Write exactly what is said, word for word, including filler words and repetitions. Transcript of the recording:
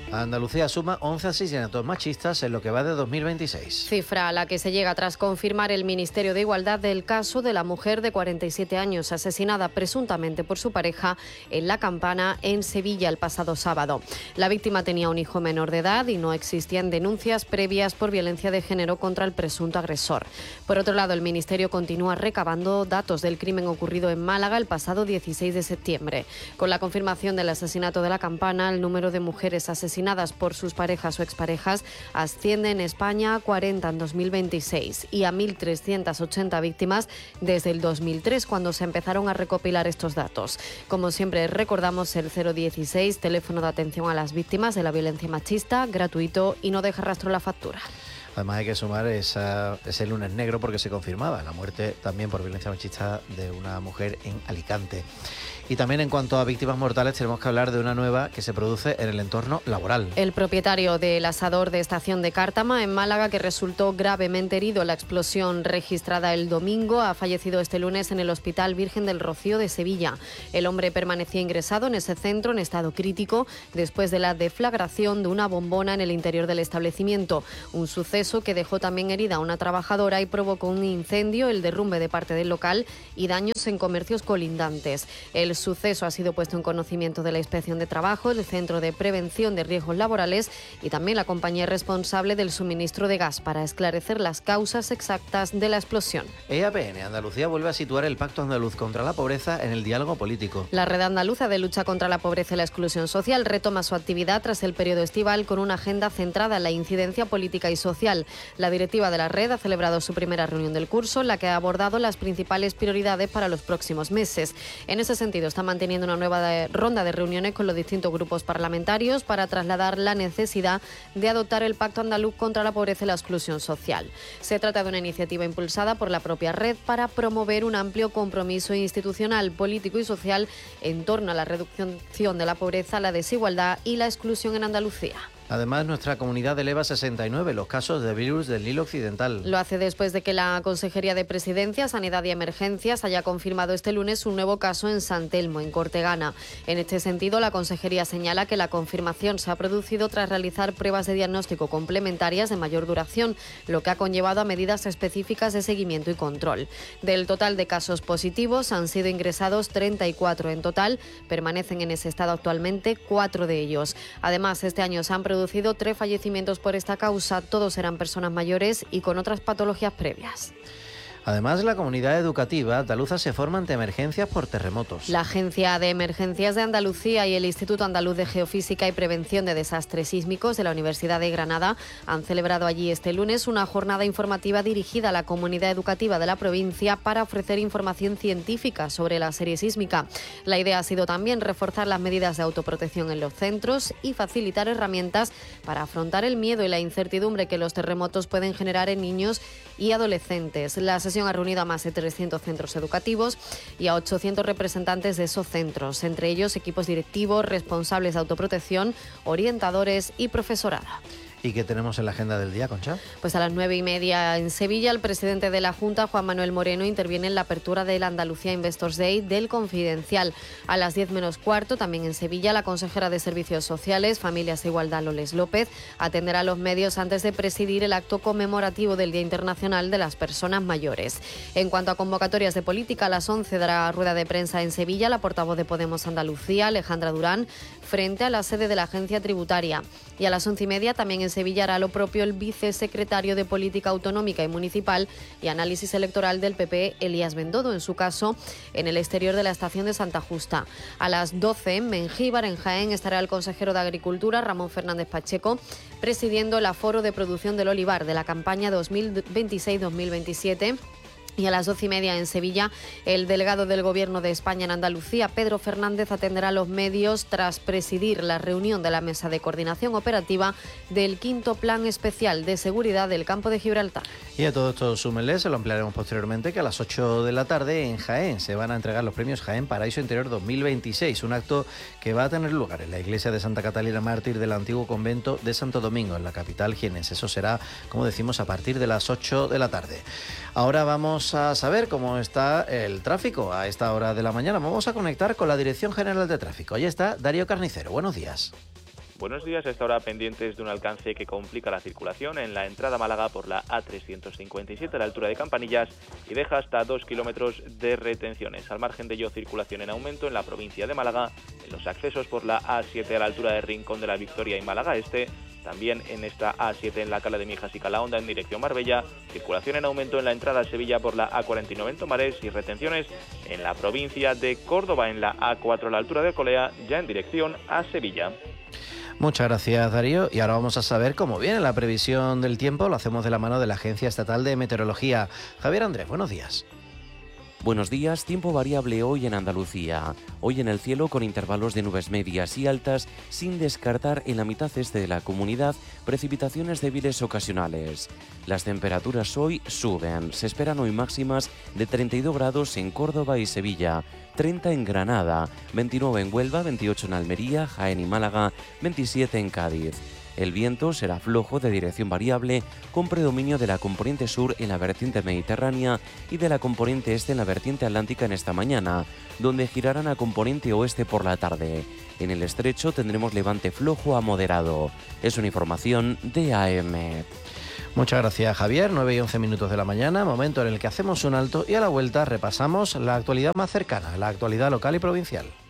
Andalucía suma once asesinatos machistas en lo que va de dos mil veintiséis. Cifra a la que se llega tras confirmar el Ministerio de Igualdad del caso de la mujer de cuarenta y siete años asesinada presuntamente por su pareja en La Campana, en Sevilla, el pasado sábado. La víctima tenía un hijo menor de edad y no existían denuncias previas por violencia de género contra el presunto agresor. Por otro lado, el Ministerio continúa recabando datos del crimen ocurrido en Málaga el pasado dieciséis de septiembre. Con la confirmación del asesinato de La Campana, el número de mujeres asesinadas por sus parejas o exparejas asciende en España a cuarenta en dos mil veintiséis y a mil trescientas ochenta víctimas desde el dos mil tres, cuando se empezaron a recopilar estos datos. Como siempre, recordamos el cero dieciséis, teléfono de atención a las víctimas de la violencia machista, gratuito y no deja rastro en la factura. Además hay que sumar esa, ese lunes negro porque se confirmaba la muerte también por violencia machista de una mujer en Alicante. Y también en cuanto a víctimas mortales tenemos que hablar de una nueva que se produce en el entorno laboral. El propietario del asador de Estación de Cártama en Málaga, que resultó gravemente herido en la explosión registrada el domingo, ha fallecido este lunes en el Hospital Virgen del Rocío de Sevilla. El hombre permanecía ingresado en ese centro en estado crítico después de la deflagración de una bombona en el interior del establecimiento. Un suceso que dejó también herida a una trabajadora y provocó un incendio, el derrumbe de parte del local y daños en comercios colindantes. El suceso ha sido puesto en conocimiento de la Inspección de Trabajo, el Centro de Prevención de Riesgos Laborales y también la compañía responsable del suministro de gas para esclarecer las causas exactas de la explosión. E A P N Andalucía vuelve a situar el Pacto Andaluz contra la Pobreza en el diálogo político. La Red Andaluza de Lucha contra la Pobreza y la Exclusión Social retoma su actividad tras el periodo estival con una agenda centrada en la incidencia política y social. La directiva de la red ha celebrado su primera reunión del curso, en la que ha abordado las principales prioridades para los próximos meses. En ese sentido, está manteniendo una nueva de, ronda de reuniones con los distintos grupos parlamentarios para trasladar la necesidad de adoptar el Pacto Andaluz contra la Pobreza y la Exclusión Social. Se trata de una iniciativa impulsada por la propia red para promover un amplio compromiso institucional, político y social en torno a la reducción de la pobreza, la desigualdad y la exclusión en Andalucía. Además, nuestra comunidad eleva sesenta y nueve los casos de virus del Nilo Occidental. Lo hace después de que la Consejería de Presidencia, Sanidad y Emergencias haya confirmado este lunes un nuevo caso en San Telmo, en Cortegana. En este sentido, la Consejería señala que la confirmación se ha producido tras realizar pruebas de diagnóstico complementarias de mayor duración, lo que ha conllevado a medidas específicas de seguimiento y control. Del total de casos positivos han sido ingresados treinta y cuatro en total, permanecen en ese estado actualmente cuatro de ellos. Además, este año se han producido producido tres fallecimientos por esta causa, todos eran personas mayores y con otras patologías previas. Además, la comunidad educativa andaluza se forma ante emergencias por terremotos. La Agencia de Emergencias de Andalucía y el Instituto Andaluz de Geofísica y Prevención de Desastres Sísmicos de la Universidad de Granada han celebrado allí este lunes una jornada informativa dirigida a la comunidad educativa de la provincia para ofrecer información científica sobre la serie sísmica. La idea ha sido también reforzar las medidas de autoprotección en los centros y facilitar herramientas para afrontar el miedo y la incertidumbre que los terremotos pueden generar en niños y adolescentes. La sesión ha reunido a más de trescientos centros educativos y a ochocientos representantes de esos centros, entre ellos equipos directivos, responsables de autoprotección, orientadores y profesorado. ¿Y qué tenemos en la agenda del día, Concha? Pues a las nueve y media en Sevilla, el presidente de la Junta, Juan Manuel Moreno, interviene en la apertura del Andalucía Investors Day del Confidencial. A las diez menos cuarto, también en Sevilla, la consejera de Servicios Sociales, Familias e Igualdad, Loles López, atenderá a los medios antes de presidir el acto conmemorativo del Día Internacional de las Personas Mayores. En cuanto a convocatorias de política, a las once dará rueda de prensa en Sevilla la portavoz de Podemos Andalucía, Alejandra Durán, frente a la sede de la agencia tributaria. Y a las once y media, también en Sevilla, hará lo propio el vicesecretario de Política Autonómica y Municipal y Análisis Electoral del P P, Elías Bendodo, en su caso, en el exterior de la estación de Santa Justa. A las doce, en Mengíbar, en Jaén, estará el consejero de Agricultura, Ramón Fernández Pacheco, presidiendo el aforo de producción del olivar de la campaña dos mil veintiséis dos mil veintisiete. Y a las doce y media en Sevilla, el delegado del Gobierno de España en Andalucía, Pedro Fernández, atenderá a los medios tras presidir la reunión de la Mesa de Coordinación Operativa del quinto Plan Especial de Seguridad del Campo de Gibraltar. Y a todo esto súmenle, se lo ampliaremos posteriormente, que a las ocho de la tarde en Jaén se van a entregar los premios Jaén Paraíso Interior dos mil veintiséis, un acto que va a tener lugar en la iglesia de Santa Catalina Mártir del antiguo convento de Santo Domingo, en la capital jienense. Eso será, como decimos, a partir de las ocho de la tarde. Ahora vamos a saber cómo está el tráfico a esta hora de la mañana. Vamos a conectar con la Dirección General de Tráfico. Allí está Darío Carnicero. Buenos días. Buenos días, a esta hora pendientes de un alcance que complica la circulación en la entrada a Málaga por la A trescientos cincuenta y siete a la altura de Campanillas y deja hasta dos kilómetros de retenciones. Al margen de ello, circulación en aumento en la provincia de Málaga, en los accesos por la A siete a la altura de Rincón de la Victoria y Málaga Este, también en esta A siete en la Cala de Mijas y Calahonda en dirección Marbella, circulación en aumento en la entrada a Sevilla por la A cuarenta y nueve en Tomares y retenciones en la provincia de Córdoba en la A cuatro a la altura de Alcolea, ya en dirección a Sevilla. Muchas gracias, Darío. Y ahora vamos a saber cómo viene la previsión del tiempo. Lo hacemos de la mano de la Agencia Estatal de Meteorología. Javier Andrés, buenos días. Buenos días, tiempo variable hoy en Andalucía. Hoy en el cielo con intervalos de nubes medias y altas, sin descartar en la mitad este de la comunidad precipitaciones débiles ocasionales. Las temperaturas hoy suben, se esperan hoy máximas de treinta y dos grados en Córdoba y Sevilla, treinta en Granada, veintinueve en Huelva, veintiocho en Almería, Jaén y Málaga, veintisiete en Cádiz. El viento será flojo de dirección variable, con predominio de la componente sur en la vertiente mediterránea y de la componente este en la vertiente atlántica en esta mañana, donde girarán a componente oeste por la tarde. En el estrecho tendremos levante flojo a moderado. Es una información de A M. Muchas gracias, Javier. nueve y once minutos de la mañana, momento en el que hacemos un alto y a la vuelta repasamos la actualidad más cercana, la actualidad local y provincial.